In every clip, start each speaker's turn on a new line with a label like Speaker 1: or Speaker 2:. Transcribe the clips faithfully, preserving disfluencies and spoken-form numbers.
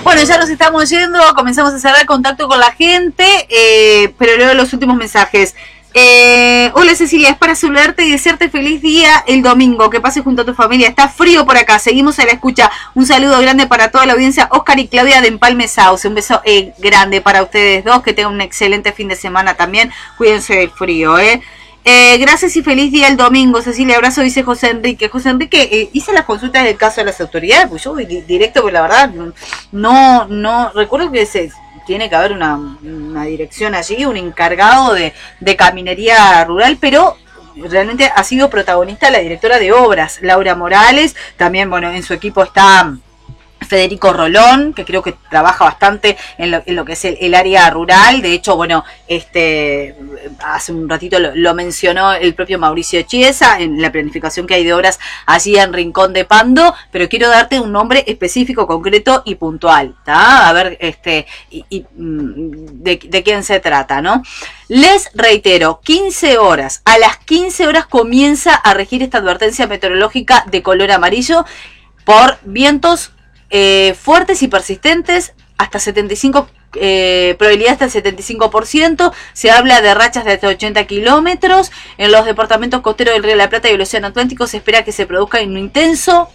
Speaker 1: Bueno, ya nos estamos yendo, comenzamos a cerrar contacto con la gente, eh, pero leo los últimos mensajes. Eh, hola Cecilia, es para saludarte y desearte feliz día el domingo, que pases junto a tu familia. Está frío por acá, seguimos a la escucha. Un saludo grande para toda la audiencia. Oscar y Claudia de Empalme Sauce, un beso eh, grande para ustedes dos, que tengan un excelente fin de semana también. Cuídense del frío, eh. Eh, gracias y feliz día el domingo, Cecilia. Abrazo, dice José Enrique. José Enrique, eh, hice las consultas del caso de las autoridades, pues yo voy directo, pero la verdad, no, no, recuerdo que se tiene que haber una, una dirección allí, un encargado de, de caminería rural, pero realmente ha sido protagonista la directora de obras, Laura Morales. También, bueno, en su equipo está Federico Rolón, que creo que trabaja bastante en lo, en lo que es el, el área rural. De hecho, bueno, este hace un ratito lo, lo mencionó el propio Mauricio Chiesa en la planificación que hay de obras allí en Rincón de Pando, pero quiero darte un nombre específico, concreto y puntual, ¿tá? A ver, este, y, y, de, de quién se trata, ¿no? Les reitero, quince horas, a las quince horas comienza a regir esta advertencia meteorológica de color amarillo por vientos Eh, fuertes y persistentes, hasta setenta y cinco, eh, probabilidad hasta el setenta y cinco por ciento. Se habla de rachas de hasta ochenta kilómetros. En los departamentos costeros del Río de la Plata y el Océano Atlántico se espera que se produzca un intenso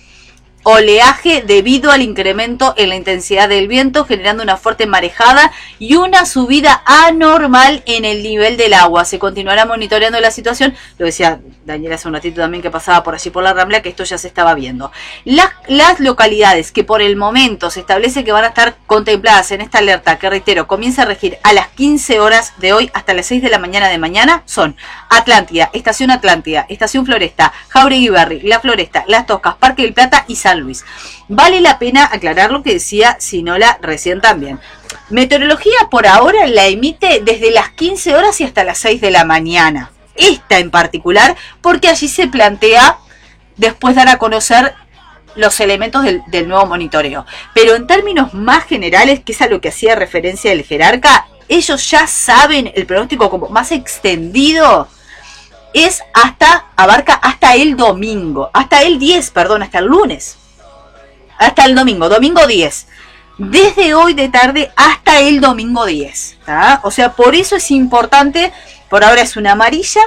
Speaker 1: oleaje debido al incremento en la intensidad del viento, generando una fuerte marejada y una subida anormal en el nivel del agua. Se continuará monitoreando la situación. Lo decía Daniela hace un ratito también, que pasaba por allí por la Rambla, que esto ya se estaba viendo. Las, las localidades que por el momento se establece que van a estar contempladas en esta alerta, que reitero, comienza a regir a las quince horas de hoy hasta las seis de la mañana de mañana, son Atlántida, Estación Atlántida, Estación Floresta, Jauregui Berri, La Floresta, Las Toscas, Parque del Plata y San Luis. Vale la pena aclarar lo que decía Sinola recién también. Meteorología por ahora la emite desde las quince horas y hasta las seis de la mañana. Esta en particular, porque allí se plantea después dar a conocer los elementos del, del nuevo monitoreo. Pero en términos más generales, que es a lo que hacía referencia el jerarca, ellos ya saben el pronóstico como más extendido. Es hasta, abarca hasta el domingo, hasta el diez, perdón, hasta el lunes. Hasta el domingo, domingo diez. Desde hoy de tarde hasta el domingo diez. ¿Tá? O sea, por eso es importante, por ahora es una amarilla,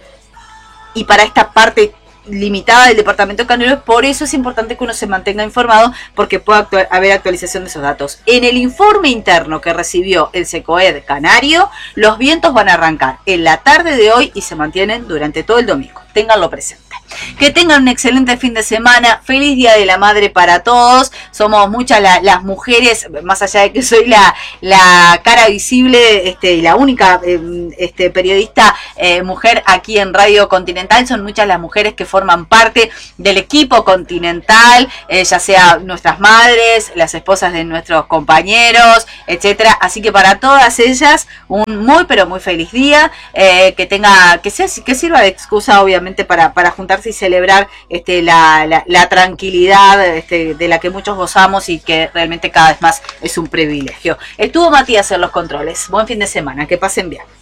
Speaker 1: y para esta parte limitada del departamento de Canelones, por eso es importante que uno se mantenga informado, porque puede actual, haber actualización de esos datos. En el informe interno que recibió el SECOED Canario, los vientos van a arrancar en la tarde de hoy y se mantienen durante todo el domingo. Ténganlo presente. Que tengan un excelente fin de semana. Feliz Día de la Madre para todos. Somos muchas la, las mujeres, más allá de que soy la, la cara visible este, y la única eh, este, periodista eh, mujer aquí en Radio Continental, son muchas las mujeres que forman parte del equipo Continental, eh, ya sea nuestras madres, las esposas de nuestros compañeros, etcétera. Así que para todas ellas, un muy pero muy feliz día, eh, que tenga, que sea, que sirva de excusa obviamente para, para juntarse y celebrar este, la, la, la tranquilidad este, de la que muchos gozamos y que realmente cada vez más es un privilegio. Estuvo Matías en los controles. Buen fin de semana, que pasen bien.